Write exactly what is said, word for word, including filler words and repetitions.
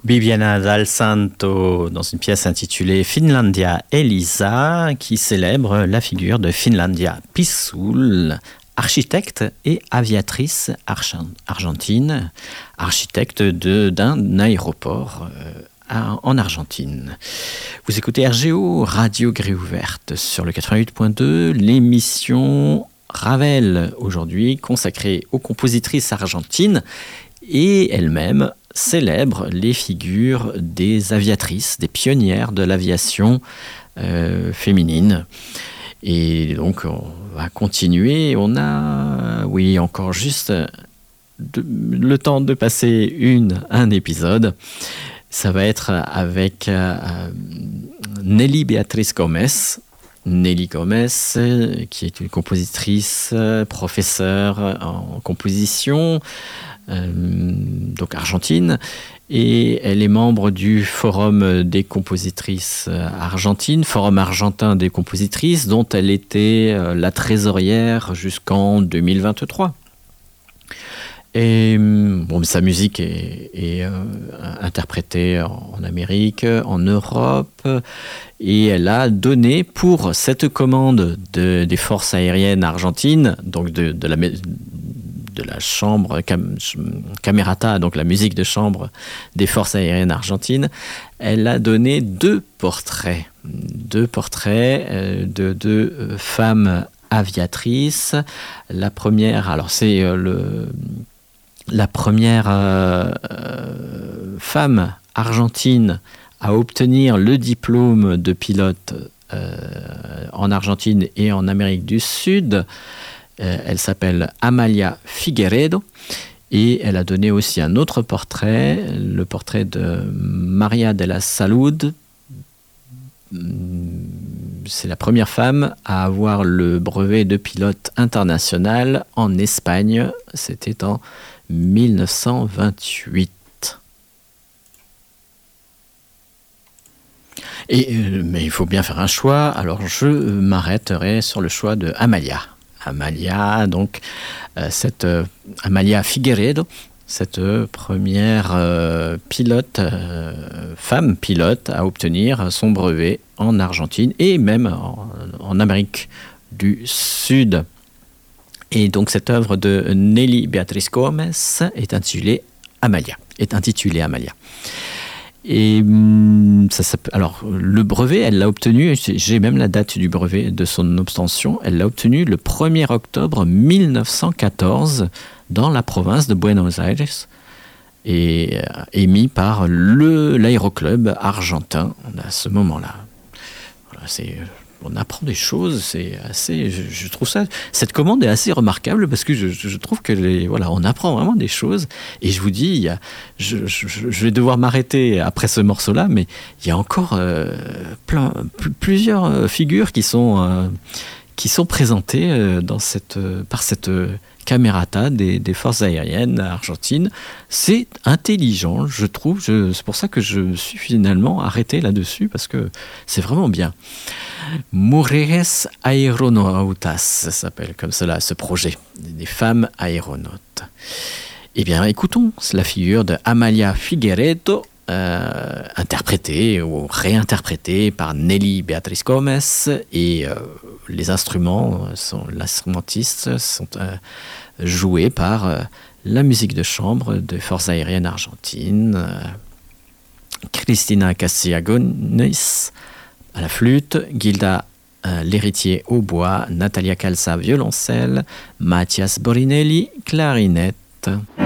Bibiana Dal Santo dans une pièce intitulée Finlandia Elisa qui célèbre la figure de Finlandia Pissoul, architecte et aviatrice argentine, architecte de, d'un aéroport euh, en Argentine. Vous écoutez R G O, Radio Grille Ouverte sur le quatre-vingt-huit point deux, l'émission Ravel aujourd'hui consacrée aux compositrices argentines et elle-même célèbre les figures des aviatrices, des pionnières de l'aviation euh, féminine. Et donc, on va continuer. On a, oui, encore juste de, le temps de passer une, un épisode. Ça va être avec euh, Nelly Beatriz Gomez. Nelly Gomez, qui est une compositrice, professeure en composition, euh, donc argentine, et elle est membre du Forum des compositrices argentines, Forum argentin des compositrices, dont elle était la trésorière jusqu'en deux mille vingt-trois. Et bon, sa musique est, est euh, interprétée en, en Amérique, en Europe, et elle a donné pour cette commande de, des forces aériennes argentines, donc de, de, la, de la chambre cam, Camerata, donc la musique de chambre des forces aériennes argentines, elle a donné deux portraits, deux portraits euh, de deux euh, femmes aviatrices. La première, alors c'est euh, le... La première euh, euh, femme argentine à obtenir le diplôme de pilote euh, en Argentine et en Amérique du Sud, euh, elle s'appelle Amalia Figueiredo et elle a donné aussi un autre portrait, le portrait de Maria de la Salud. C'est la première femme à avoir le brevet de pilote international en Espagne, c'était en mille neuf cent vingt-huit. Et, euh, mais il faut bien faire un choix, alors je m'arrêterai sur le choix de Amalia. Amalia, donc, euh, cette euh, Amalia Figueiredo, cette euh, première euh, pilote, euh, femme pilote à obtenir son brevet en Argentine et même en, en Amérique du Sud. Et donc cette œuvre de Nelly Beatriz Gomez est intitulée Amalia. Est intitulée Amalia. Et ça, ça, alors le brevet, elle l'a obtenu. J'ai même la date du brevet de son obtention. Elle l'a obtenu le premier octobre mille neuf cent quatorze dans la province de Buenos Aires et euh, émis par le l'aéroclub argentin à ce moment-là. Voilà, c'est on apprend des choses, c'est assez, je, je trouve ça, cette commande est assez remarquable parce que je, je trouve que les, voilà, on apprend vraiment des choses. Et je vous dis, il y a, je, je, je vais devoir m'arrêter après ce morceau-là, mais il y a encore euh, plein, p- plusieurs figures qui sont, euh, qui sont présentées euh, dans cette, euh, par cette euh, Camerata des, des forces aériennes argentines. C'est intelligent, je trouve. Je, c'est pour ça que je me suis finalement arrêté là-dessus parce que c'est vraiment bien. Mujeres Aeronautas, ça s'appelle comme cela, ce projet, des femmes aéronautes. Eh bien, écoutons la figure de Amalia Figueiredo, euh, interprétée ou réinterprétée par Nelly Beatriz Gomez, et euh, les instruments, sont, l'instrumentiste, sont euh, joués par euh, la musique de chambre des forces aériennes argentines, euh, Cristina Castilla-Gonis à la flûte, Gilda euh, L'Héritier au bois, Natalia Calza violoncelle, Mathias Borinelli clarinette.